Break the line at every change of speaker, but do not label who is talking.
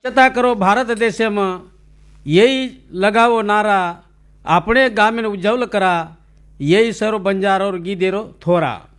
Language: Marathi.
स्वच्छता करो भारत देश में यही लगावो नारा, अपने गामे उज्जवल करा, यही सर्व बंजारो गीदेरो थोरा।